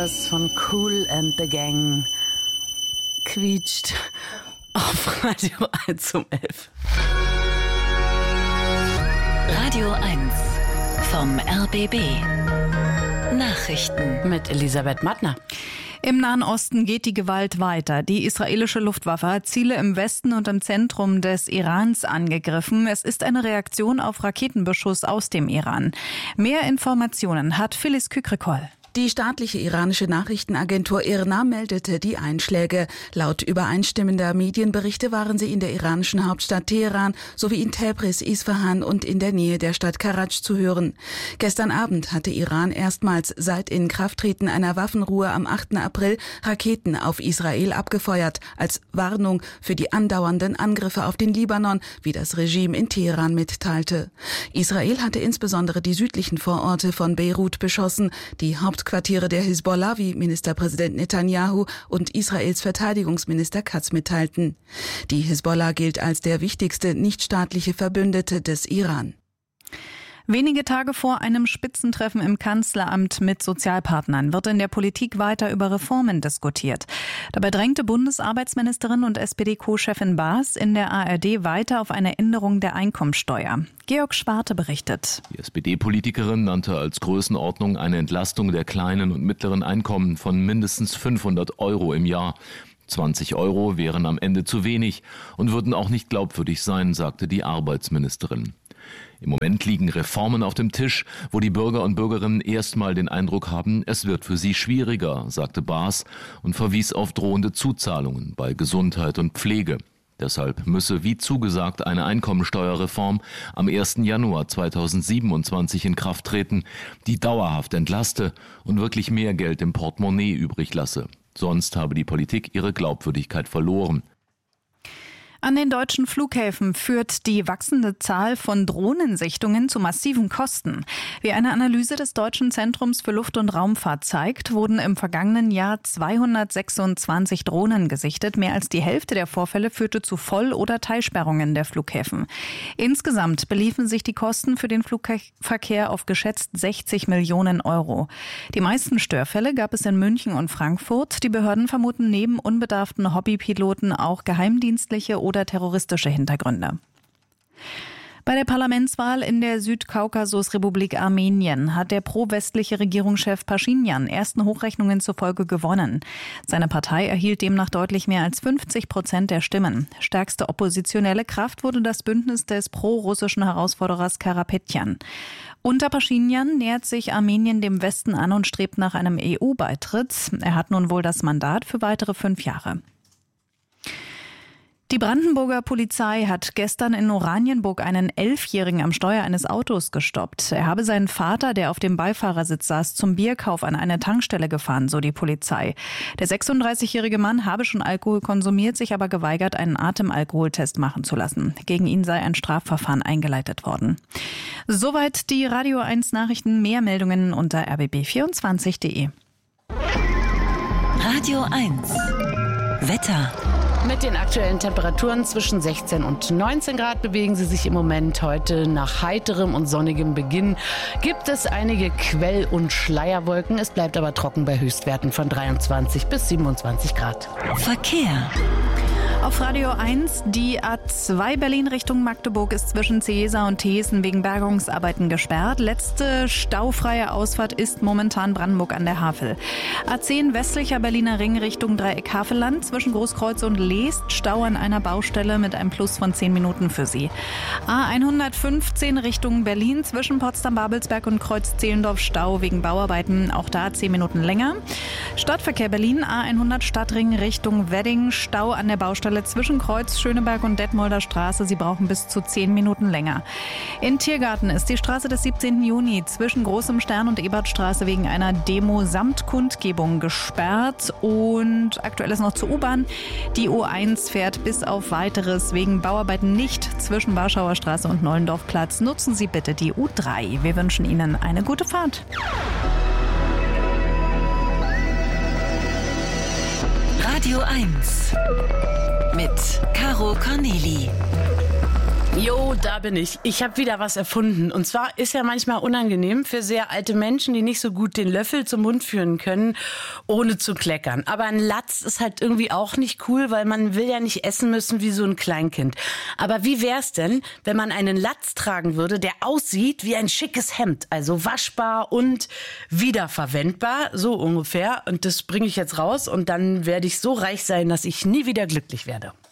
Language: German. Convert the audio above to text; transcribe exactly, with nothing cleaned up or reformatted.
Colors von Kool and the Gang quietscht auf Radio eins um elf. Radio eins vom R B B. Nachrichten mit Elisabeth Mattner. Im Nahen Osten geht die Gewalt weiter. Die israelische Luftwaffe hat Ziele im Westen und im Zentrum des Irans angegriffen. Es ist eine Reaktion auf Raketenbeschuss aus dem Iran. Mehr Informationen hat Phyllis Kükrikol. Die staatliche iranische Nachrichtenagentur IRNA meldete die Einschläge. Laut übereinstimmender Medienberichte waren sie in der iranischen Hauptstadt Teheran sowie in Tabriz, Isfahan und in der Nähe der Stadt Karaj zu hören. Gestern Abend hatte Iran erstmals seit Inkrafttreten einer Waffenruhe am achten April Raketen auf Israel abgefeuert, als Warnung für die andauernden Angriffe auf den Libanon, wie das Regime in Teheran mitteilte. Israel hatte insbesondere die südlichen Vororte von Beirut beschossen, die Haupt Quartiere der Hisbollah, wie Ministerpräsident Netanyahu und Israels Verteidigungsminister Katz mitteilten. Die Hisbollah gilt als der wichtigste nichtstaatliche Verbündete des Iran. Wenige Tage vor einem Spitzentreffen im Kanzleramt mit Sozialpartnern wird in der Politik weiter über Reformen diskutiert. Dabei drängte Bundesarbeitsministerin und S P D-Co-Chefin Baas in der A R D weiter auf eine Änderung der Einkommensteuer. Georg Schwarte berichtet. Die S P D-Politikerin nannte als Größenordnung eine Entlastung der kleinen und mittleren Einkommen von mindestens fünfhundert Euro im Jahr. zwanzig Euro wären am Ende zu wenig und würden auch nicht glaubwürdig sein, sagte die Arbeitsministerin. Im Moment liegen Reformen auf dem Tisch, wo die Bürger und Bürgerinnen erstmal den Eindruck haben, es wird für sie schwieriger, sagte Baas und verwies auf drohende Zuzahlungen bei Gesundheit und Pflege. Deshalb müsse, wie zugesagt, eine Einkommensteuerreform am ersten Januar zweitausendsiebenundzwanzig in Kraft treten, die dauerhaft entlaste und wirklich mehr Geld im Portemonnaie übrig lasse. Sonst habe die Politik ihre Glaubwürdigkeit verloren. An den deutschen Flughäfen führt die wachsende Zahl von Drohnensichtungen zu massiven Kosten. Wie eine Analyse des Deutschen Zentrums für Luft- und Raumfahrt zeigt, wurden im vergangenen Jahr zweihundertsechsundzwanzig Drohnen gesichtet. Mehr als die Hälfte der Vorfälle führte zu Voll- oder Teilsperrungen der Flughäfen. Insgesamt beliefen sich die Kosten für den Flugverkehr auf geschätzt sechzig Millionen Euro. Die meisten Störfälle gab es in München und Frankfurt. Die Behörden vermuten neben unbedarften Hobbypiloten auch geheimdienstliche oder oder terroristische Hintergründe. Bei der Parlamentswahl in der Südkaukasus-Republik Armenien hat der pro-westliche Regierungschef Paschinjan ersten Hochrechnungen zufolge gewonnen. Seine Partei erhielt demnach deutlich mehr als fünfzig Prozent der Stimmen. Stärkste oppositionelle Kraft wurde das Bündnis des pro-russischen Herausforderers Karapetjan. Unter Paschinjan nähert sich Armenien dem Westen an und strebt nach einem E U-Beitritt. Er hat nun wohl das Mandat für weitere fünf Jahre. Die Brandenburger Polizei hat gestern in Oranienburg einen Elfjährigen am Steuer eines Autos gestoppt. Er habe seinen Vater, der auf dem Beifahrersitz saß, zum Bierkauf an eine Tankstelle gefahren, so die Polizei. Der sechsunddreißigjährige Mann habe schon Alkohol konsumiert, sich aber geweigert, einen Atemalkoholtest machen zu lassen. Gegen ihn sei ein Strafverfahren eingeleitet worden. Soweit die Radio eins Nachrichten. Mehr Meldungen unter r b b vierundzwanzig punkt de. Radio eins Wetter. Mit den aktuellen Temperaturen zwischen sechzehn und neunzehn Grad bewegen sie sich im Moment. Heute nach heiterem und sonnigem Beginn gibt es einige Quell- und Schleierwolken. Es bleibt aber trocken bei Höchstwerten von dreiundzwanzig bis siebenundzwanzig Grad. Verkehr. Auf Radio eins, die A zwei Berlin Richtung Magdeburg ist zwischen Cäsar und Thesen wegen Bergungsarbeiten gesperrt. Letzte staufreie Ausfahrt ist momentan Brandenburg an der Havel. A zehn westlicher Berliner Ring Richtung Dreieck Havelland zwischen Großkreuz und Leest, Stau an einer Baustelle mit einem Plus von zehn Minuten für Sie. A hundertfünfzehn Richtung Berlin zwischen Potsdam-Babelsberg und Kreuz Zehlendorf, Stau wegen Bauarbeiten, auch da zehn Minuten länger. Stadtverkehr Berlin, A hundert Stadtring Richtung Wedding, Stau an der Baustelle zwischen Kreuz Schöneberg und Detmolder Straße. Sie brauchen bis zu zehn Minuten länger. In Tiergarten ist die Straße des siebzehnten Juni zwischen Großem Stern und Ebertstraße wegen einer Demo samt Kundgebung gesperrt. Und aktuell ist noch zur U-Bahn. Die U eins fährt bis auf Weiteres wegen Bauarbeiten nicht zwischen Warschauer Straße und Nollendorfplatz. Nutzen Sie bitte die U drei. Wir wünschen Ihnen eine gute Fahrt. Radio eins mit Caro Corneli. Jo, da bin ich. Ich habe wieder was erfunden. Und zwar ist ja manchmal unangenehm für sehr alte Menschen, die nicht so gut den Löffel zum Mund führen können, ohne zu kleckern. Aber ein Latz ist halt irgendwie auch nicht cool, weil man will ja nicht essen müssen wie so ein Kleinkind. Aber wie wär's denn, wenn man einen Latz tragen würde, der aussieht wie ein schickes Hemd? Also waschbar und wiederverwendbar, so ungefähr. Und das bringe ich jetzt raus und dann werde ich so reich sein, dass ich nie wieder glücklich werde.